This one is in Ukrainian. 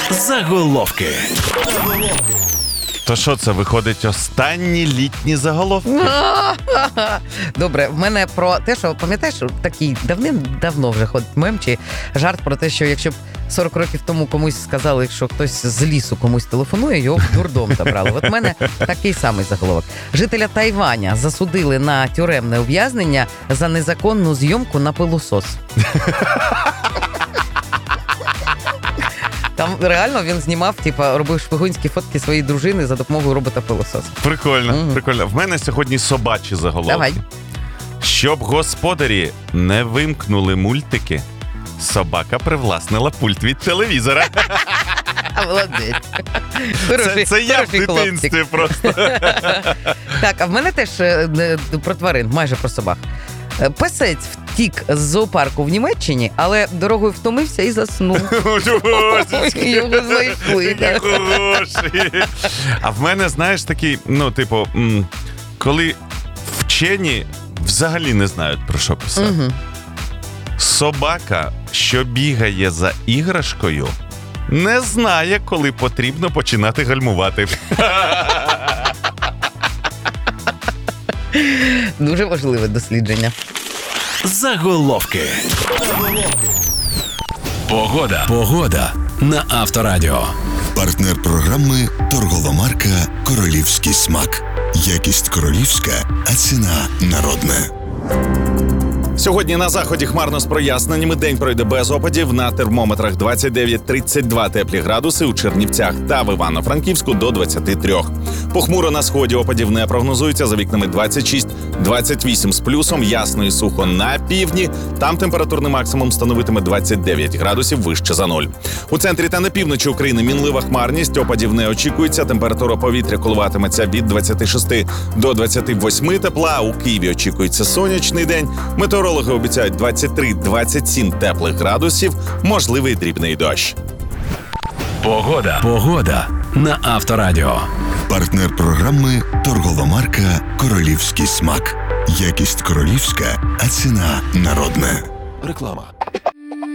Заголовки. То що це, виходить, останні літні заголовки? Добре, в мене про те, що, пам'ятаєш, такий давним-давно вже ходить мем чи жарт про те, що якщо б 40 років тому комусь сказали, що хтось з лісу комусь телефонує, його в дурдом забрали. От в мене такий самий заголовок. Жителя Тайваня засудили на тюремне ув'язнення за незаконну зйомку на пилосос. Там реально він знімав, робив шпигунські фотки своєї дружини за допомогою робота-пилососа. Прикольно, прикольно. В мене сьогодні собачі заголовки. Давай. Щоб господарі не вимкнули мультики, собака привласнила пульт від телевізора. Молодець. Це я в дитинстві просто. Так, а в мене теж про тварин, майже про собак. Песець втік з зоопарку в Німеччині, але дорогою втомився і заснув. Його знайшли. Хороший. А в мене, знаєш, такий, коли вчені взагалі не знають, про що писати. Собака, що бігає за іграшкою, не знає, коли потрібно починати гальмувати. Дуже важливе дослідження. Заголовки. Погода на Авторадіо. Партнер програми торгова марка «Королівський смак». Якість королівська, а ціна народна. Сьогодні на заході хмарно з проясненнями. День пройде без опадів. На термометрах 29-32 теплі градуси, у Чернівцях та в Івано-Франківську до 23. Похмуро на сході, опадів не прогнозується, за вікнами 26-28 з плюсом, ясно і сухо на півдні. Там температурний максимум становитиме 29 градусів вище за нуль. У центрі та на півночі України мінлива хмарність, опадів не очікується, температура повітря коливатиметься від 26 до 28 тепла. У Києві очікується сонячний день. Метеорологи обіцяють 23-27 теплих градусів, можливий дрібний дощ. Погода на Авторадіо. Партнер програми торгова марка «Королівський смак». Якість королівська, а ціна народна. Реклама.